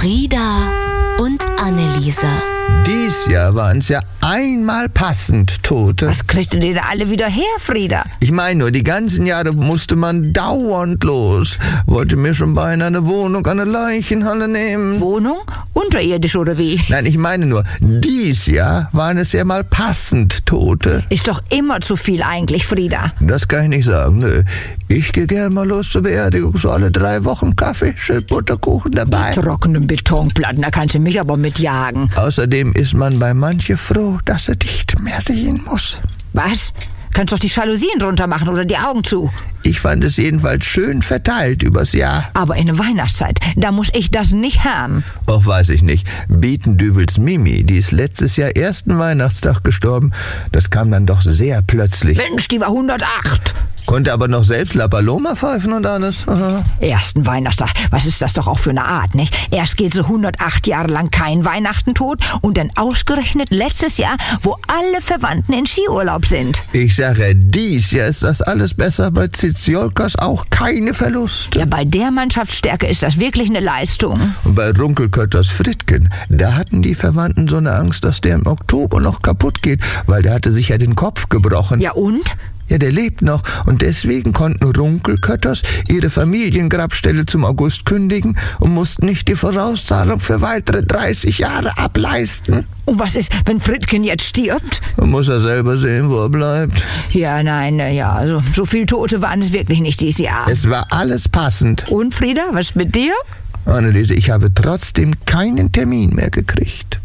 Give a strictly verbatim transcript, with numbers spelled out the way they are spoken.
Frieda und Anneliese. Dies Jahr waren es ja einmal passend Tote. Was kriegt ihr da alle wieder her, Frieda? Ich meine nur, die ganzen Jahre musste man dauernd los. Wollte mir schon beinahe eine Wohnung an der Leichenhalle nehmen. Wohnung? Unterirdisch oder wie? Nein, ich meine nur, dies Jahr waren es ja mal passend Tote. Ist doch immer zu viel eigentlich, Frieda. Das kann ich nicht sagen, nö. Ich gehe gern mal los zur Beerdigung, so alle drei Wochen Kaffee, schön Butterkuchen dabei. Trockenen Betonplatten, da kannst du mich aber mitjagen. Außerdem ist man bei manche froh, dass er nicht mehr sehen muss. Was? Kannst doch die Jalousien drunter machen oder die Augen zu. Ich fand es jedenfalls schön verteilt übers Jahr. Aber in der Weihnachtszeit, da muss ich das nicht haben. Och, weiß ich nicht. Bietendübels Mimi, die ist letztes Jahr ersten Weihnachtstag gestorben. Das kam dann doch sehr plötzlich. Mensch, die war hundertacht. Konnte aber noch selbst La Paloma pfeifen und alles. Aha. Ersten Weihnachtstag, was ist das doch auch für eine Art, nicht? Erst geht so hundertacht Jahre lang kein Weihnachten tot und dann ausgerechnet letztes Jahr, wo alle Verwandten in Skiurlaub sind. Ich sage, dies Jahr ist das alles besser. Bei Ziziolkas auch keine Verluste. Ja, bei der Mannschaftsstärke ist das wirklich eine Leistung. Und bei Runkelkötters Frittgen, da hatten die Verwandten so eine Angst, dass der im Oktober noch kaputt geht, weil der hatte sich ja den Kopf gebrochen. Ja und? Ja, der lebt noch und deswegen konnten Runkelkötters ihre Familiengrabstelle zum August kündigen und mussten nicht die Vorauszahlung für weitere dreißig Jahre ableisten. Und was ist, wenn Frittgen jetzt stirbt? Man muss er selber sehen, wo er bleibt. Ja, nein, ja, so, so viel Tote waren es wirklich nicht dieses Jahr. Es war alles passend. Und Frieda, was mit dir? Anneliese, ich habe trotzdem keinen Termin mehr gekriegt.